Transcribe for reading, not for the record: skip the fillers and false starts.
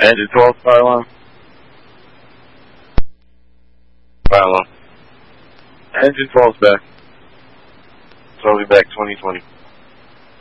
Engine 12, fire alarm. Fire alarm. Engine 12's back. Totally back 2020.